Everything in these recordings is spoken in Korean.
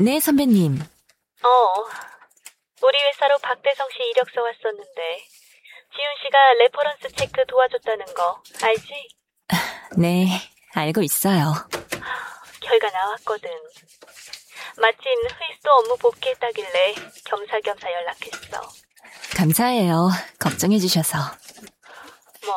네, 선배님. 우리 회사로 박대성 씨 이력서 왔었는데 지훈 씨가 레퍼런스 체크 도와줬다는 거 알지? 네, 알고 있어요. 결과 나왔거든. 마침 회수도 업무 복귀했다길래 겸사겸사 연락했어. 감사해요. 걱정해 주셔서. 뭘.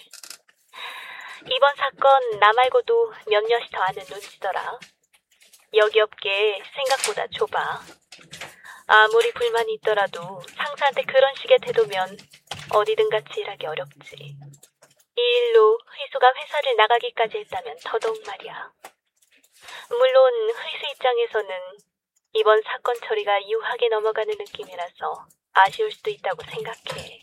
이번 사건 나 말고도 몇몇이 더 아는 눈치더라. 여기 업계 생각보다 좁아. 아무리 불만이 있더라도 상사한테 그런 식의 태도면 어디든 같이 일하기 어렵지. 이 일로 회수가 회사를 나가기까지 했다면 더더욱 말이야. 물론 회수 입장에서는 이번 사건 처리가 유하게 넘어가는 느낌이라서 아쉬울 수도 있다고 생각해.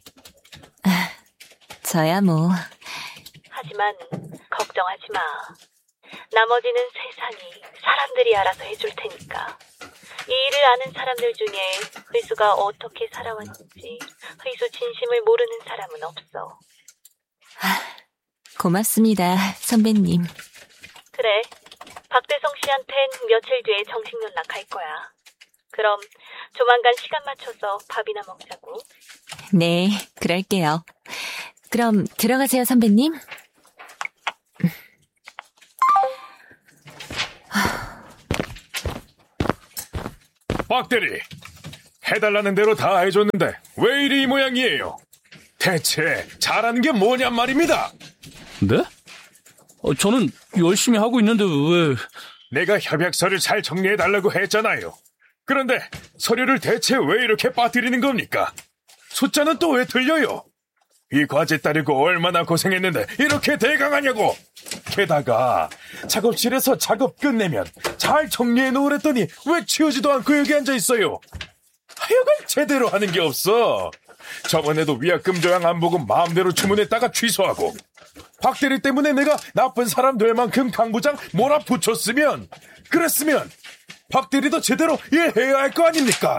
저야 뭐. 하지만 걱정하지 마. 나머지는 세상이 사람들이 알아서 해줄 테니까. 이 일을 아는 사람들 중에 회수가 어떻게 살아왔는지 회수 진심을 모르는 사람은 없어. 고맙습니다, 선배님. 그래. 박대성 씨한텐 며칠 뒤에 정식 연락할 거야. 그럼 조만간 시간 맞춰서 밥이나 먹자고. 네, 그럴게요. 그럼 들어가세요, 선배님. 박 대리, 해달라는 대로 다 해줬는데 왜 이리 이 모양이에요? 대체 잘하는 게 뭐냔 말입니다. 네? 저는 열심히 하고 있는데 왜... 내가 협약서를 잘 정리해달라고 했잖아요. 그런데 서류를 대체 왜 이렇게 빠뜨리는 겁니까? 숫자는 또 왜 틀려요? 이 과제 따르고 얼마나 고생했는데 이렇게 대강하냐고. 게다가 작업실에서 작업 끝내면 잘 정리해 놓으랬더니 왜 치우지도 않고 여기 앉아있어요. 하여간 제대로 하는 게 없어. 저번에도 위약금 조항 안 보고 마음대로 주문했다가 취소하고, 박 대리 때문에 내가 나쁜 사람 될 만큼 강 부장 몰아붙였으면, 그랬으면 박 대리도 제대로 일해야 할 거 아닙니까?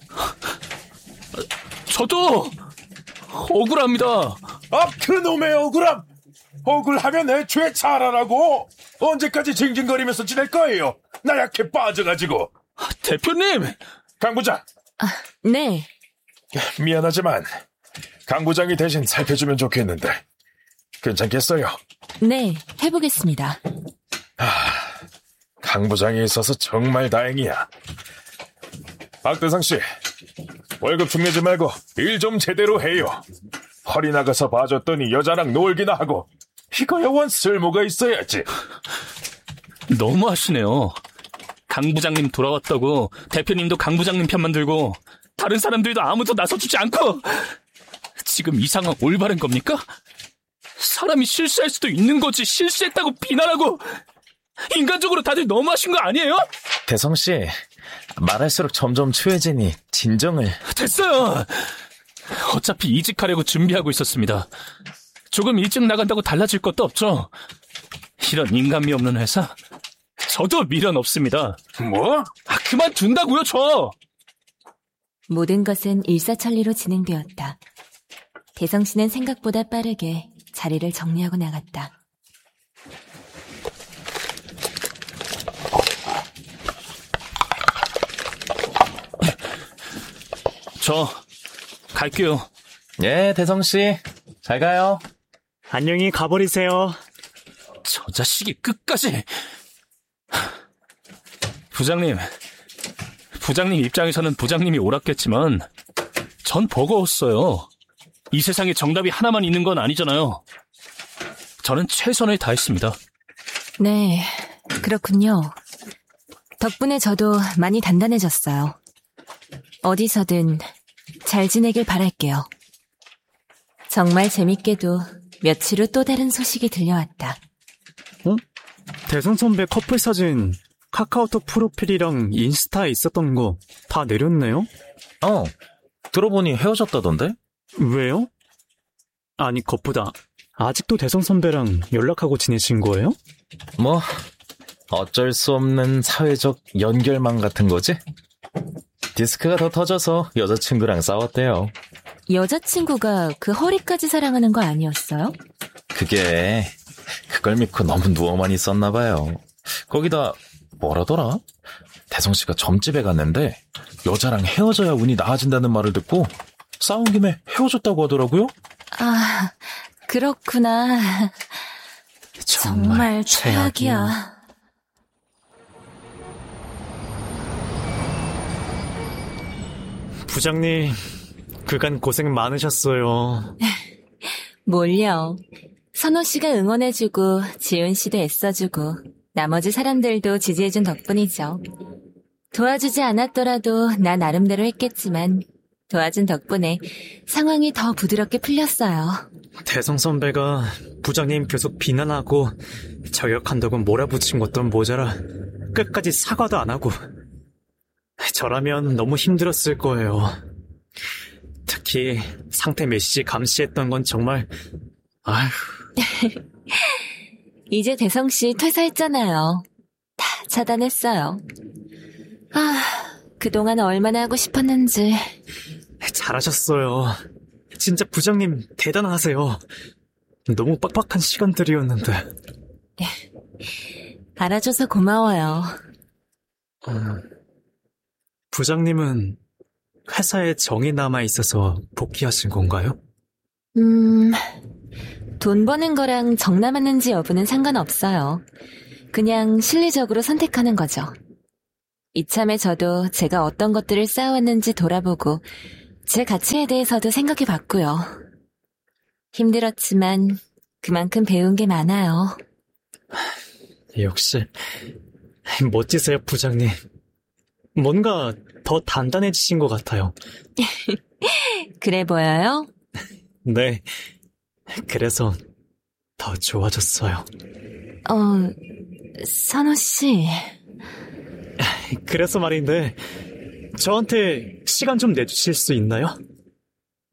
저도 억울합니다. 아, 그놈의 억울함! 억울하면 애초에 잘하라고. 언제까지 징징거리면서 지낼 거예요? 나약해 빠져가지고. 대표님! 강 부장. 네. 미안하지만 강 부장이 대신 살펴주면 좋겠는데 괜찮겠어요? 네, 해보겠습니다. 강 부장이 있어서 정말 다행이야. 박대상 씨, 월급 축내지 말고 일 좀 제대로 해요. 허리 나가서 봐줬더니 여자랑 놀기나 하고, 이거야 원 쓸모가 있어야지. 너무하시네요. 강 부장님 돌아왔다고 대표님도 강 부장님 편만 들고 다른 사람들도 아무도 나서주지 않고, 지금 이 상황 올바른 겁니까? 사람이 실수할 수도 있는 거지 실수했다고 비난하고. 인간적으로 다들 너무하신 거 아니에요? 대성씨, 말할수록 점점 추해지니 진정을. 됐어요. 어차피 이직하려고 준비하고 있었습니다. 조금 일찍 나간다고 달라질 것도 없죠. 이런 인간미 없는 회사, 저도 미련 없습니다. 뭐? 그만둔다고요, 저! 모든 것은 일사천리로 진행되었다. 대성 씨는 생각보다 빠르게 자리를 정리하고 나갔다. 저 갈게요. 예, 대성씨, 잘 가요. 안녕히 가버리세요. 저 자식이 끝까지. 부장님 입장에서는 부장님이 옳았겠지만 전 버거웠어요. 이 세상에 정답이 하나만 있는 건 아니잖아요. 저는 최선을 다했습니다. 네, 그렇군요. 덕분에 저도 많이 단단해졌어요. 어디서든 잘 지내길 바랄게요. 정말 재밌게도 며칠 후 또 다른 소식이 들려왔다. 대성 선배 커플 사진 카카오톡 프로필이랑 인스타에 있었던 거 다 내렸네요? 들어보니 헤어졌다던데? 왜요? 아니, 그것보다 아직도 대성 선배랑 연락하고 지내신 거예요? 뭐 어쩔 수 없는 사회적 연결망 같은 거지? 디스크가 더 터져서 여자친구랑 싸웠대요. 여자친구가 그 허리까지 사랑하는 거 아니었어요? 그걸 믿고 너무 누워만 있었나 봐요. 거기다 뭐라더라? 대성씨가 점집에 갔는데 여자랑 헤어져야 운이 나아진다는 말을 듣고 싸운 김에 헤어졌다고 하더라고요. 아, 그렇구나. 정말 최악이야. 부장님, 그간 고생 많으셨어요. 뭘요. 선호 씨가 응원해주고 지훈 씨도 애써주고 나머지 사람들도 지지해준 덕분이죠. 도와주지 않았더라도 나 나름대로 했겠지만 도와준 덕분에 상황이 더 부드럽게 풀렸어요. 대성 선배가 부장님 계속 비난하고 저격한다고 몰아붙인 것도 모자라 끝까지 사과도 안 하고. 저라면 너무 힘들었을 거예요. 특히 상태 메시지 감시했던 건 정말 아휴. 이제 대성 씨 퇴사했잖아요. 다 차단했어요. 그동안 얼마나 하고 싶었는지. 잘하셨어요. 진짜 부장님 대단하세요. 너무 빡빡한 시간들이었는데. 알아줘서 고마워요. 부장님은 회사에 정이 남아있어서 복귀하신 건가요? 돈 버는 거랑 정 남았는지 여부는 상관없어요. 그냥 실리적으로 선택하는 거죠. 이참에 저도 제가 어떤 것들을 쌓아왔는지 돌아보고 제 가치에 대해서도 생각해봤고요. 힘들었지만 그만큼 배운 게 많아요. 역시 멋지세요, 부장님. 뭔가 더 단단해지신 것 같아요. 그래 보여요? 네, 그래서 더 좋아졌어요. 선호 씨. 그래서 말인데 저한테 시간 좀 내주실 수 있나요?